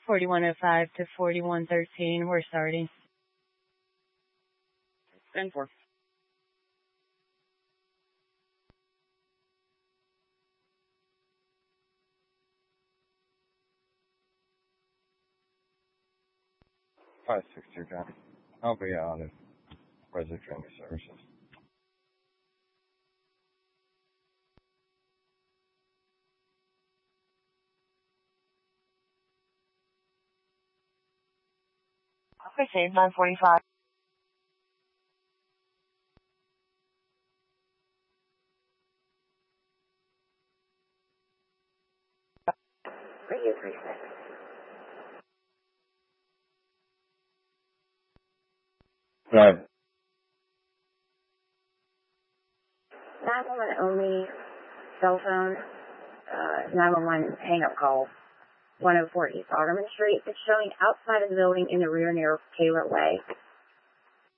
4105 to 4113, we're starting. 10-4. Five 6-2 copy. I'll be on it. Resident Family Services. Okay, save 945. Radio 36. Right. 911 only cell phone, 911 hang-up call, 104 East Ottoman Street. It's showing outside of the building in the rear near Taylor Way.